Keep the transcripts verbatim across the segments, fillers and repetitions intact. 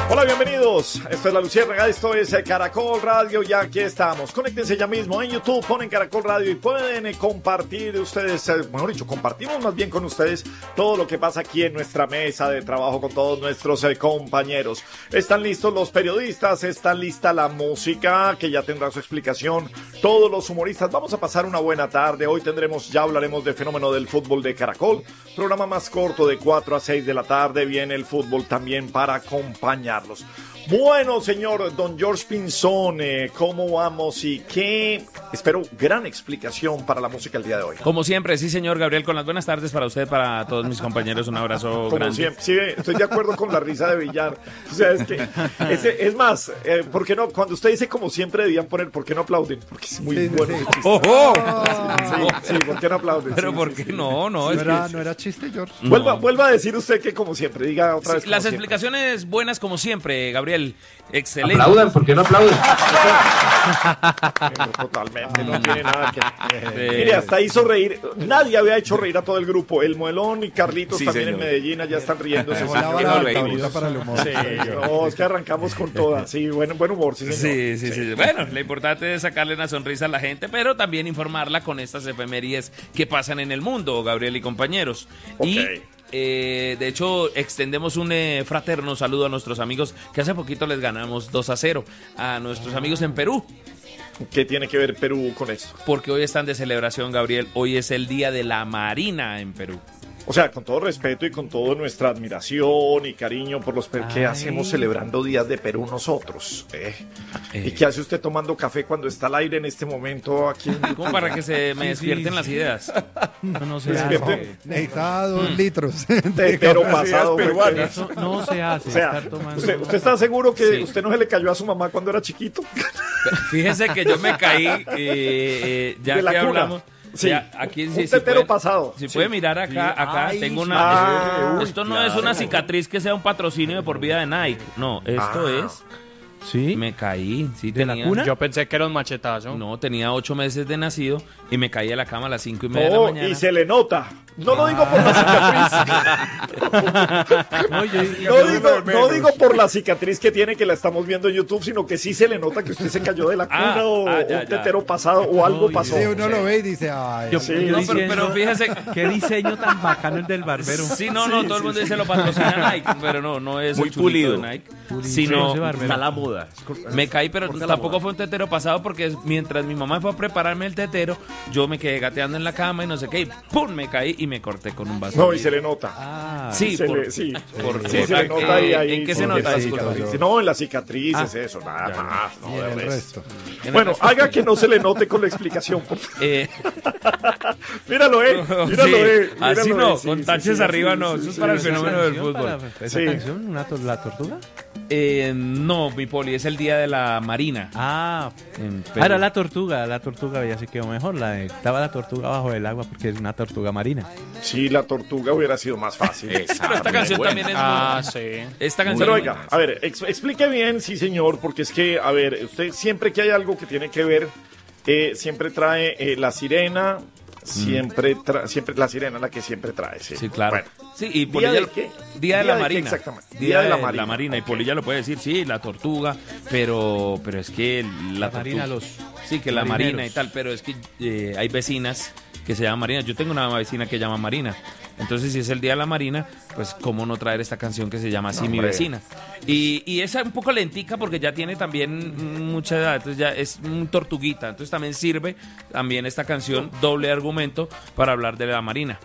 Hola, bienvenidos. Esto es La Luciérnaga, esto es Caracol Radio y aquí estamos. Conéctense ya mismo en YouTube, ponen Caracol Radio y pueden eh, compartir ustedes, eh, mejor dicho, compartimos más bien con ustedes todo lo que pasa aquí en nuestra mesa de trabajo con todos nuestros eh, compañeros. Están listos los periodistas, está lista la música que ya tendrá su explicación, todos los humoristas. Vamos a pasar una buena tarde. Hoy tendremos, ya hablaremos del fenómeno del fútbol de Caracol, programa más corto de cuatro a seis de la tarde. Viene el fútbol también para acompañar. Bueno, señor Don George Pinzón, eh, ¿cómo vamos y qué? Espero gran explicación para la música el día de hoy. Como siempre, sí, señor Gabriel, con las buenas tardes para usted, para todos mis compañeros, un abrazo Como grande. siempre, sí, estoy de acuerdo con la risa de Villar. O sea, es que, ese, es más, eh, ¿por qué no? Cuando usted dice como siempre, debían poner, ¿por qué no aplauden? Porque es muy sí, bueno. Sí. ¡Ojo! Sí, sí, ¿por qué no aplauden? Pero Sí, ¿por sí, qué sí. no? No, No es era, que... no era chiste, George. No. Vuelva, vuelva a decir usted que como siempre, diga otra vez. Sí, como las siempre. explicaciones buenas como siempre, Gabriel. Excelente. Aplaudan, ¿por qué no aplauden? Totalmente, no tiene nada que... Eh, Mire, hasta hizo reír. Nadie había hecho reír a todo el grupo. El Muelón y Carlitos Sí, también señor. en Medellín ya están riéndose. Hola, Sí, hola, reímos. tablita para el humor. Sí, no, es que arrancamos con todas. Sí, buen, buen humor, sí, señor. Sí, sí, sí. Bueno, lo importante es sacarle una sonrisa a la gente, pero también informarla con estas efemérides que pasan en el mundo, Gabriel y compañeros. Ok. Y eh, de hecho, extendemos un eh, fraterno saludo a nuestros amigos que hace poquito les ganamos dos a cero a nuestros amigos en Perú, ¿Qué tiene que ver Perú con esto? porque hoy están de celebración, Gabriel. Hoy es el Día de la Marina en Perú. O sea, con todo respeto y con toda nuestra admiración y cariño por los peruanos, ¿qué Ay. hacemos celebrando días de Perú nosotros? ¿Eh? Eh. ¿Y qué hace usted tomando café cuando está al aire en este momento aquí en Como para que se me despierten las ideas. No, no se Despierte. hace. Necesitaba dos Mm. litros. Tetero pasado. peruano. Eso no se hace. O sea, estar tomando... ¿usted, ¿usted está seguro que Sí. usted no se le cayó a su mamá cuando era chiquito? Fíjese que yo me caí, eh, eh, ya De la que cuna. hablamos. Sí. Ya, aquí Un sí, sí tetero puede- pasado. Si Sí. puede mirar acá, acá Ay, tengo sí. una. Ah, esto uy, no es claro. una cicatriz que sea un patrocinio de por vida de Nike. No, esto Ah. es. ¿Sí? Me caí. Sí, ¿De la tenía, cuna? Yo pensé que era un machetazo. No, tenía ocho meses de nacido y me caí a la cama a las cinco y media de Oh, la mañana. y se le nota. No lo digo por la cicatriz. No, yo- No digo, no digo por la cicatriz que tiene, que la estamos viendo en YouTube, sino que sí se le nota que usted se cayó de la cuna Ah, o ah, ya, un ya. tetero pasado o algo Uy, pasó. Sí, uno lo ve y dice, ay, yo- Sí. yo No, pero, diciendo, pero fíjese. qué diseño tan bacano el del barbero. Sí, no, no, todo el mundo dice lo patrocina Nike, pero no, no es Muy el chulito pulido. de Nike, Pulido. sino Ese barbero. Está la moda. me caí, pero Porque la tampoco moda. fue un tetero pasado porque es- mientras mi mamá fue a prepararme el tetero, yo me quedé gateando en la cama y no sé qué, y ¡pum! Me caí y me corté con un vaso. No, de y se vidrio. le nota. Ah, Sí, se por- le, sí, por- sí, por- se le nota ahí, eh, ahí. ¿en qué se sí, nota? la Disculpa. cicatriz. No, en las cicatrices, Ah. eso, nada más. No, y de el resto. resto. Bueno, haga que no se le note con la explicación, por favor. Eh, Míralo, eh. Míralo, sí, eh. así míralo, no, eh, sí, con sí, taches sí, arriba sí, no, sí, eso es sí, para el sí, fenómeno sí. del canción fútbol. para- ¿Esa Sí. canción? ¿Una tor- ¿La tortuga? Eh, no, mi poli, es el día de la Marina. Ah, en Perú. ah, era la tortuga. La tortuga ya se quedó mejor. La de- estaba la tortuga bajo el agua porque es una tortuga marina. Sí, la tortuga hubiera sido más fácil. Pero esta canción también es Ah, muy- sí. Esta canción Pero es muy- oiga, a ver, ex- explique bien, sí señor, porque es que, a ver, usted siempre que hay algo que tiene que ver, eh, siempre trae eh, la sirena, siempre tra- siempre la sirena es la que siempre trae, sí. Sí, claro. Bueno, Sí, y ¿Día Polilla de lo- qué? Día de ¿Día la de qué Marina. exactamente? Día de la Marina. Y ok. Polilla lo puede decir, sí, la tortuga, pero pero es que la, La marina, tortuga- los Sí, que la marineros. Marina y tal, pero es que eh, hay vecinas que se llaman Marina. Yo tengo una vecina que llama Marina. Entonces, si es el Día de la Marina, pues cómo no traer esta canción que se llama así, No, Mi hombre. Vecina. Y, y esa un poco lentica porque ya tiene también mucha edad, entonces ya es un tortuguita. Entonces también sirve también esta canción, doble argumento, para hablar de la Marina.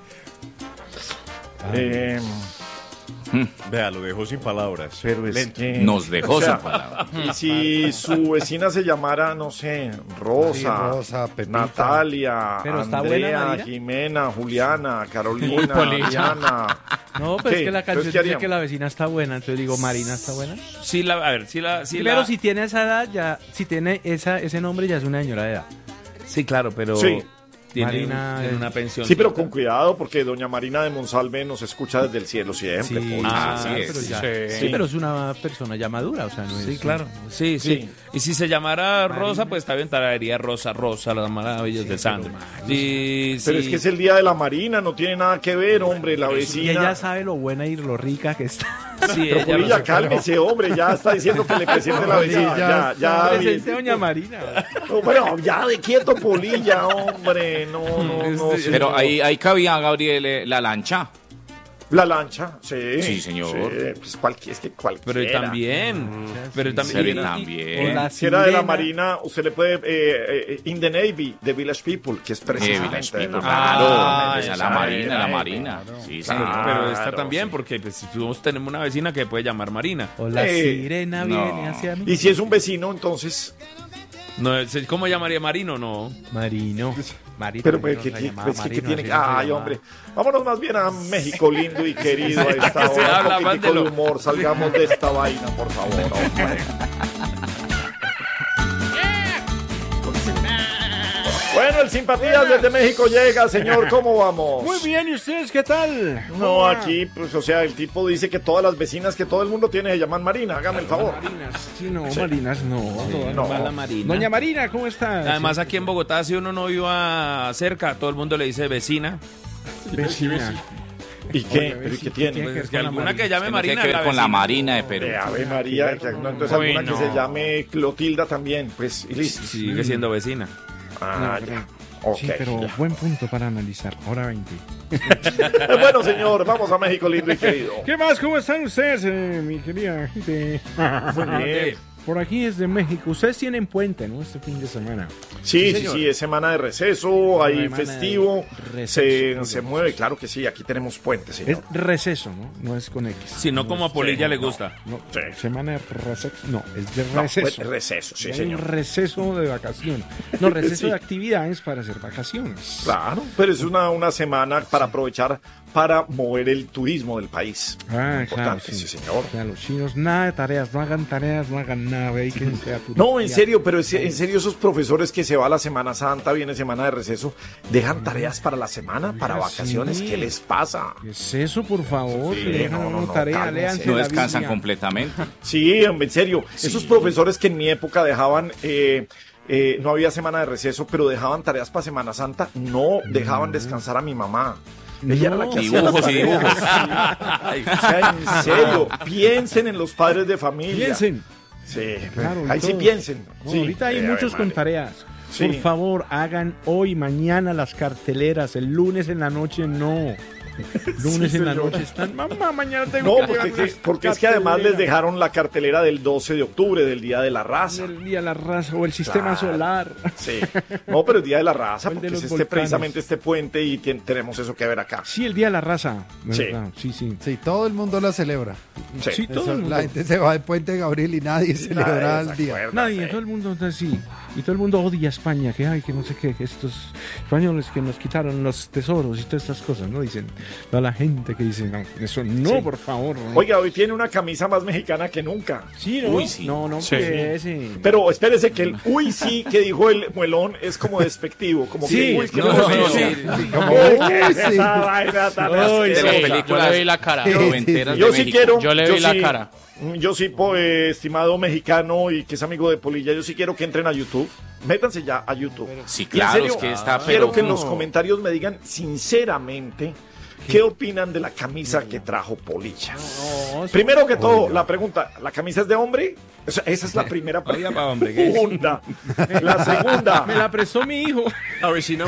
Eh, Vea, lo dejó sin palabras. pero es que... Nos dejó o sea, sin palabras. Y si su vecina se llamara, no sé, Rosa, Sí, Rosa, Pepita. Natalia, Pero está buena, Andrea, Marina. Jimena, Juliana, Carolina, Polilla. Diana. No, pero ¿Qué? es que la Entonces, canción ¿qué dice haríamos? que la vecina está buena, entonces digo, Marina está buena. Sí, la, a ver, sí la... Sí, Pero la- si tiene esa edad, ya, si tiene esa, ese nombre, ya es una señora de edad. Sí, claro, pero Sí. tiene, Marina, tiene eh, una pensión. Sí, pero con cuidado, porque doña Marina de Monsalve nos escucha desde el cielo siempre. Sí, Poli. Ah, sí, sí, pero sí, ya- sí. sí, pero es una persona ya madura, o sea, no es... Sí, claro. Sí, sí, Sí. Y si se llamara Rosa, pues está bien, traería Rosa, Rosa, las maravillas de Sandro. Sí, Pero sí. es que es el día de la Marina, no tiene nada que ver, hombre, la Y vecina. ella sabe lo buena y lo rica que está. Sí, Pero ella Polilla, lo- cálmese, hombre, ya está diciendo que le presente la vecina. Ya, ya. Presente a doña Marina. No, bueno, ya de quieto, Polilla, hombre. No, no, no. Este- Pero señor. ahí, ahí cabía, Gabriel, eh, la lancha. La lancha, sí. Sí, señor. Sí, pues cualquier, es que cualquiera. Pero también. Pero también. Pero y- y- también. Hola. Si era de la Sirena. Marina, usted le puede. Eh, eh, in the Navy, The Village People, que es Eh, precisamente Village de la People, Marina. claro. Ah, Esa, la esa Marina, la era, Marina. Sí, señor. Claro. Pero esta también, sí. porque pues, si todos tenemos una vecina que puede llamar Marina. Hola, Eh, sirena no. viene hacia mí. Y si es un vecino, entonces. No, es- ¿cómo llamaría Marino? No. Marino. Marino. Pero, no pues, ¿qué, se qué- llamaba pues, ¿qué- qué Marino, tiene así que.? no se Ay, llamaba. hombre. Vámonos más bien a México lindo y querido a esta que se hora. habla Un más poquitico de de lo- humor. Salgamos de esta vaina, por favor, hombre. Bueno, el Simpatías desde México llega, señor. ¿Cómo vamos? Muy bien, ¿y ustedes qué tal? No, aquí, pues, o sea, el tipo dice que todas las vecinas que todo el mundo tiene se llaman Marina. Hágame el favor. Marinas, sí, no, Sí. Marinas, no. no. Va la Marina. Doña Marina, ¿cómo está? Además, aquí en Bogotá, si uno no iba cerca, todo el mundo le dice vecina. vecina. ¿Y qué? ¿Pero y qué tiene? ¿Qué? Pues que es que ver con la alguna Marina. que llame Que no Marina tiene que es ver la con la vecina. Marina de Perú. De Ave María, que, no, entonces Uy, alguna que no. se llame Clotilda también, pues, y listo. Sigue siendo vecina. Ah, No, ya. Ok, Sí, pero ya. buen punto para analizar. Hora veinte. Eh, Bueno, señor, vamos a México lindo y querido. ¿Qué más? ¿Cómo están ustedes, eh, mi querida gente? Muy bien. Por aquí desde México. Ustedes tienen puente, ¿no? Este fin de semana. Sí, sí, señor. sí, es semana de receso, hay Semana de festivo, receso. se, se mueve, claro que sí, aquí tenemos puente, Es señor. receso, ¿no? No es con X. Si no, como a Polilla le gusta. No, Sí. semana de receso. No, es de No, receso. pues, receso, sí, Hay señor. un receso de vacaciones. No, receso Sí. de actividades para hacer vacaciones. Claro, pero es una, una semana para aprovechar para mover el turismo del país. Ah, claro, Importante, sí. sí, señor. O sea, los chinos, nada de tareas, no hagan tareas, no hagan nada, ve, que sea No, en serio, pero es- en serio esos profesores que se va a la Semana Santa, viene semana de receso, dejan tareas para la semana, para Oiga, vacaciones, sí. ¿qué les pasa? ¿Qué es eso, por favor? Sí, Le dejan no, a no, uno no, tarea, cálmense. léanse No la descansan Biblia. completamente. Sí, hombre, en serio, Sí. esos profesores que en mi época dejaban, eh, eh, no había semana de receso, pero dejaban tareas para Semana Santa, no dejaban descansar a mi mamá. Ella era la que hacía las Dibujos y tareas. dibujos. Sí. O sea, en serio, piensen en los padres de familia. Piensen. Sí, Claro, y ahí sí todos. piensen. No, Sí. ahorita hay Eh, muchos Ave con María. tareas. Sí. Por favor, hagan hoy, mañana las carteleras. El lunes en la noche no. Lunes Sí, en la señor. noche están. Mamá, mañana tengo No, que porque, llevar que- las porque es que además les carteleras dejaron la cartelera del doce de octubre, del Día de la Raza. del día de la raza o el sistema Claro. solar. Sí. No, pero el Día de la Raza, O el de porque los es este, volcanes. precisamente este puente y tien- tenemos eso que ver acá. Sí, el día de la raza. Sí. ¿verdad? Sí, sí. Sí, todo el mundo la celebra. Sí. Sí, todo Eso, el mundo. la gente se va de Puente Gabriel y nadie celebra el día. Desacuerda, Nadie, sí. todo el mundo está así. Y todo el mundo odia a España, que ay, que no sé qué, que estos españoles que nos quitaron los tesoros y todas estas cosas, ¿no? Dicen, toda la gente que dice, no, eso no, Sí. por favor. ¿no? Oiga, hoy tiene una camisa más mexicana que nunca. sí, ¿no? Uy, sí. No, no, Sí. que ese. Pero espérese que el uy sí que dijo el muelón es como despectivo, como Sí, que uy, qué no, grosero. no, sí. Como, Uy, ¿qué es sí. esa vaina tan Uy, De las asquerosa? películas Yo le vi la cara. noventeras Yo de sí México. quiero. Yo le vi la cara. Yo sí, po, eh, estimado mexicano y que es amigo de Polilla, yo sí quiero que entren a YouTube. Métanse ya a YouTube. Sí, Y en claro, serio, es que está, quiero pero que en no. los comentarios me digan sinceramente qué opinan de la camisa que trajo Polilla. No, Primero que todo, la pregunta, ¿la camisa es de hombre? O sea, esa es la primera Oiga, pa' hombre, ¿qué? pregunta. La segunda. me la prestó mi hijo. A ver si no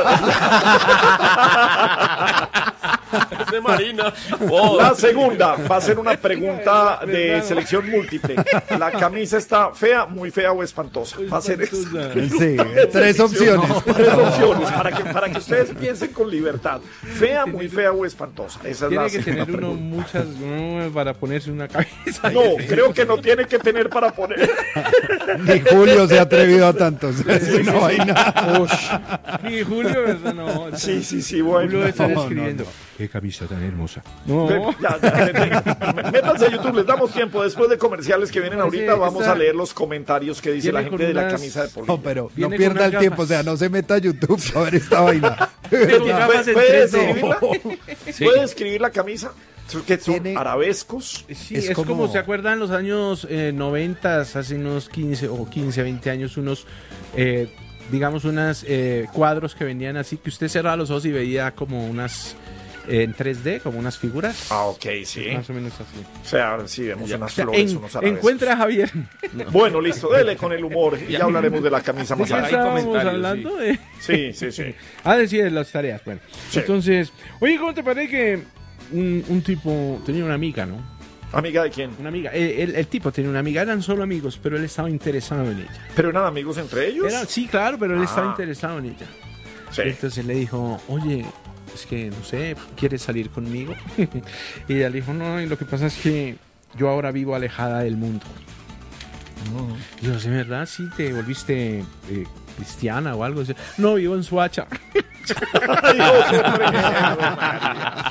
Es de Marina. La segunda va a ser una pregunta de selección múltiple. ¿La camisa está fea, muy fea o espantosa? Va a ser esa. Sí, tres opciones. Tres opciones para que, para que ustedes piensen con libertad. Fea, muy fea o espantosa. Esa es Tiene la que segunda tener uno pregunta. muchas no, para ponerse una cabeza. No, creo que no tiene que tener para poner. Ni Julio se ha atrevido a tantos. Es una vaina. Ni Julio, ¿verdad? No. Sí, sí, sí, Julio bueno. debe estar No, no, escribiendo. no. Qué camisa tan hermosa. No. Ve, ya, ya, ve, ve, métanse a YouTube, les damos tiempo. Después de comerciales que vienen ahorita, Ese- vamos esta- a leer los comentarios que dice la viene gente con de la unas- camisa de Polilla. No, pero no Viene con pierda unas el tiempo. O gafas. sea, no se meta a YouTube a ver esta vaina. Tiene ¿Puede, gafas en puede tres D. describirla? Sí. ¿Puede describir la camisa? ¿Que son Tiene- arabescos? Sí, Es es, como... como- se acuerdan los años eh, noventa, hace unos quince o quince, veinte años, unos, eh, digamos, unos cuadros que vendían así, que usted cerraba los ojos y veía como unas en tres D, como unas figuras. Ah, ok, sí. Más o menos así. O sea, ahora sí vemos unas O sea, flores, en- unos arabescos. encuentra a Javier. Bueno, listo, dele con el humor y ya hablaremos de la camisa ¿De más qué Hay adelante. estábamos comentarios, hablando? De... Sí, sí, sí. Ah, decía de las tareas. Bueno, Sí. entonces, oye, ¿cómo te parece que un, un tipo tenía una amiga, ¿no? ¿Amiga de quién? Una amiga. Eh, El, el tipo tenía una amiga, eran solo amigos, pero él estaba interesado en ella. ¿Pero eran amigos entre ellos? Era, sí, claro, pero él Ah. estaba interesado en ella. Sí. Entonces le dijo, oye, es que no sé, ¿quieres salir conmigo? Y ella le dijo, no, y lo que pasa es que yo ahora vivo alejada del mundo. Y yo, ¿sí, verdad? Sí, te volviste eh, cristiana o algo así. No, vivo en Suacha. Ay, José, hombre, María.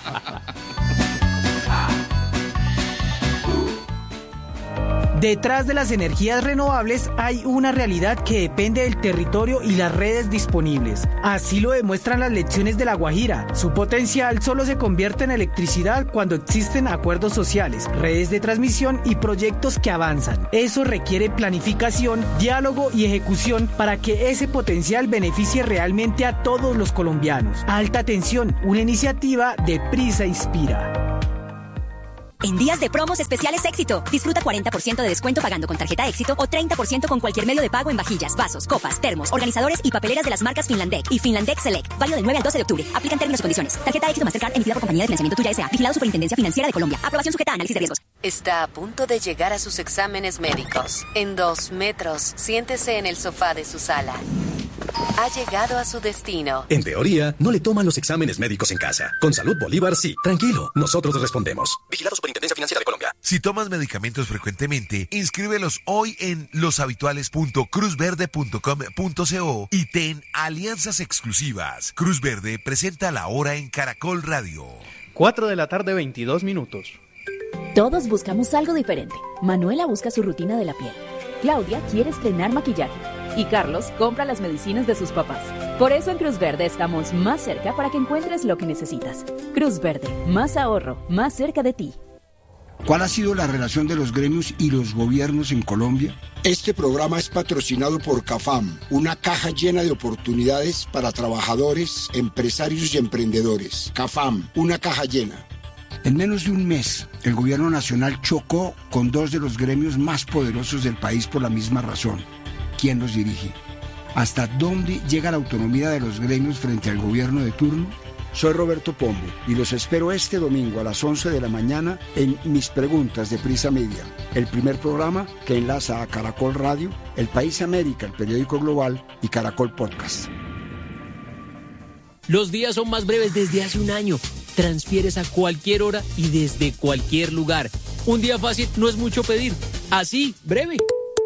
Detrás de las energías renovables hay una realidad que depende del territorio y las redes disponibles. Así lo demuestran las lecciones de La Guajira. Su potencial solo se convierte en electricidad cuando existen acuerdos sociales, redes de transmisión y proyectos que avanzan. Eso requiere planificación, diálogo y ejecución para que ese potencial beneficie realmente a todos los colombianos. Alta Tensión, una iniciativa de Prisa Inspira. En días de promos especiales Éxito, disfruta cuarenta por ciento de descuento pagando con tarjeta Éxito o treinta por ciento con cualquier medio de pago en vajillas, vasos, copas, termos, organizadores y papeleras de las marcas Finlandec y Finlandec Select. Válido del nueve al doce de octubre. Aplican términos y condiciones. Tarjeta Éxito Mastercard emitida por Compañía de Financiamiento Tuya S A. Vigilado Superintendencia Financiera de Colombia. Aprobación sujeta a análisis de riesgos. Está a punto de llegar a sus exámenes médicos. En dos metros, siéntese en el sofá de su sala. Ha llegado a su destino. En teoría, no le toman los exámenes médicos en casa. Con Salud Bolívar, sí. Tranquilo, nosotros respondemos. Vigilado Superintendencia Financiera de Colombia. Si tomas medicamentos frecuentemente, inscríbelos hoy en loshabituales punto cruz verde punto com punto co y ten alianzas exclusivas. Cruz Verde presenta La Hora en Caracol Radio. cuatro de la tarde, veintidós minutos. Todos buscamos algo diferente. Manuela busca su rutina de la piel. Claudia quiere estrenar maquillaje. Y Carlos compra las medicinas de sus papás. Por eso en Cruz Verde estamos más cerca para que encuentres lo que necesitas. Cruz Verde, más ahorro, más cerca de ti. ¿Cuál ha sido la relación de los gremios y los gobiernos en Colombia? Este programa es patrocinado por CAFAM, una caja llena de oportunidades para trabajadores, empresarios y emprendedores. CAFAM, una caja llena. En menos de un mes, el gobierno nacional chocó con dos de los gremios más poderosos del país por la misma razón. ¿Quién los dirige? ¿Hasta dónde llega la autonomía de los gremios frente al gobierno de turno? Soy Roberto Pombo y los espero este domingo a las once de la mañana en Mis Preguntas de Prisa Media, el primer programa que enlaza a Caracol Radio, El País América, el periódico global y Caracol Podcast. Los días son más breves desde hace un año. Transfieres a cualquier hora y desde cualquier lugar. Un día fácil no es mucho pedir. Así, breve.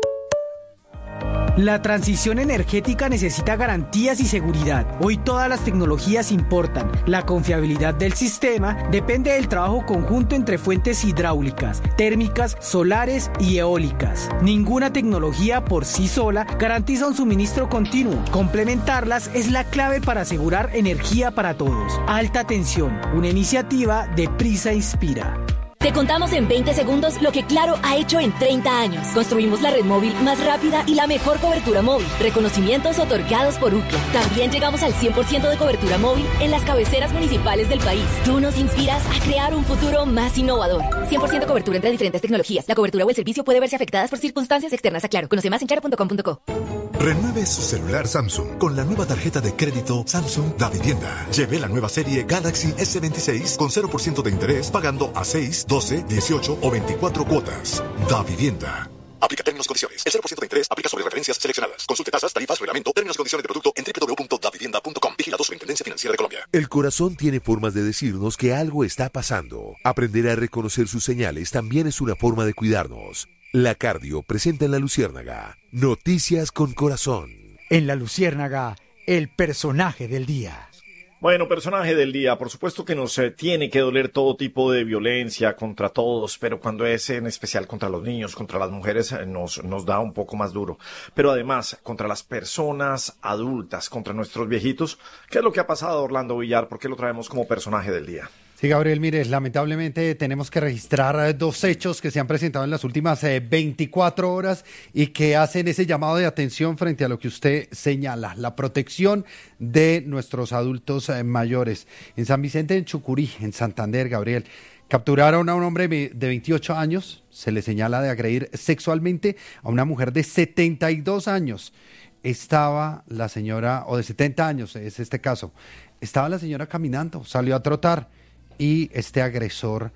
La transición energética necesita garantías y seguridad. Hoy todas las tecnologías importan. La confiabilidad del sistema depende del trabajo conjunto entre fuentes hidráulicas, térmicas, solares y eólicas. Ninguna tecnología por sí sola garantiza un suministro continuo. Complementarlas es la clave para asegurar energía para todos. Alta Tensión, una iniciativa de Prisa Inspira. Te contamos en veinte segundos lo que Claro ha hecho en treinta años. Construimos la red móvil más rápida y la mejor cobertura móvil. Reconocimientos otorgados por Ookla. También llegamos al cien por ciento de cobertura móvil en las cabeceras municipales del país. Tú nos inspiras a crear un futuro más innovador. cien por ciento cobertura entre diferentes tecnologías. La cobertura o el servicio puede verse afectadas por circunstancias externas a Claro. Conoce más en claro punto com punto co. Renueve su celular Samsung con la nueva tarjeta de crédito Samsung Da Vivienda. Lleve la nueva serie Galaxy S veintiséis con cero por ciento de interés pagando a seis, doce, dieciocho o veinticuatro cuotas. Da Vivienda. Aplica términos y condiciones. El cero por ciento de interés aplica sobre referencias seleccionadas. Consulte tasas, tarifas, reglamento, términos y condiciones de producto en doble u doble u doble u punto da vivienda punto com. Vigilado Superintendencia Financiera de Colombia. El corazón tiene formas de decirnos que algo está pasando. Aprender a reconocer sus señales también es una forma de cuidarnos. La Cardio presenta en La Luciérnaga Noticias con Corazón. En La Luciérnaga, el personaje del día. Bueno, personaje del día, por supuesto que nos eh, tiene que doler todo tipo de violencia contra todos, pero cuando es en especial contra los niños, contra las mujeres, eh, nos, nos da un poco más duro. Pero además, contra las personas adultas, contra nuestros viejitos, ¿qué es lo que ha pasado, Orlando Villar? ¿Por qué lo traemos como personaje del día? Sí, Gabriel, mire, lamentablemente tenemos que registrar dos hechos que se han presentado en las últimas eh, veinticuatro horas y que hacen ese llamado de atención frente a lo que usted señala, la protección de nuestros adultos eh, mayores. En San Vicente, en Chucurí, en Santander, Gabriel, capturaron a un hombre de veintiocho años, se le señala de agredir sexualmente a una mujer de setenta y dos años. Estaba la señora, o de setenta años, es este caso, estaba la señora caminando, salió a trotar y este agresor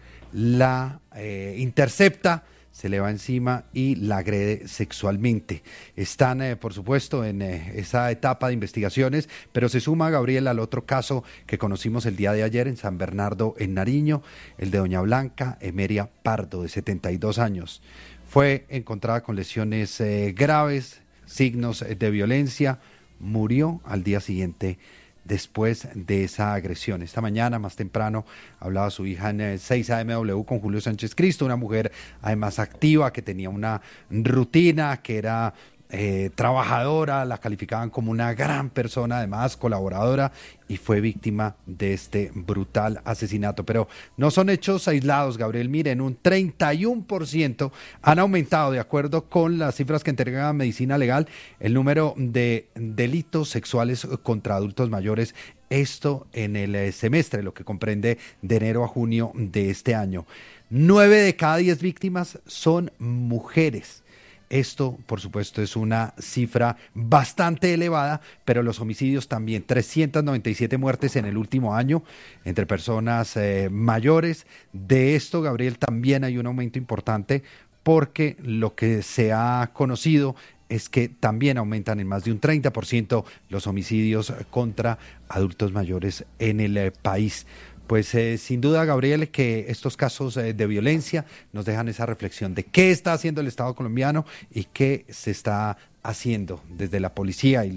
la eh, intercepta, se le va encima y la agrede sexualmente. Están, eh, por supuesto, en eh, esa etapa de investigaciones, pero se suma, Gabriel, al otro caso que conocimos el día de ayer en San Bernardo, en Nariño, el de doña Blanca Emeria Pardo, de setenta y dos años. Fue encontrada con lesiones eh, graves, signos eh, de violencia, murió al día siguiente después de esa agresión. Esta mañana, más temprano, hablaba su hija en el seis A M W con Julio Sánchez Cristo, una mujer además activa, que tenía una rutina, que era eh, trabajadora, la calificaban como una gran persona, además colaboradora, y fue víctima de este brutal asesinato. Pero no son hechos aislados, Gabriel. Miren, un treinta y uno por ciento han aumentado, de acuerdo con las cifras que entrega Medicina Legal, el número de delitos sexuales contra adultos mayores. Esto en el semestre, lo que comprende de enero a junio de este año. Nueve de cada diez víctimas son mujeres. Esto, por supuesto, es una cifra bastante elevada, pero los homicidios también, trescientas noventa y siete muertes en el último año entre personas eh, mayores. De esto, Gabriel, también hay un aumento importante porque lo que se ha conocido es que también aumentan en más de un treinta por ciento los homicidios contra adultos mayores en el eh, país. Pues eh, sin duda, Gabriel, que estos casos eh, de violencia nos dejan esa reflexión de qué está haciendo el Estado colombiano y qué se está haciendo desde la policía y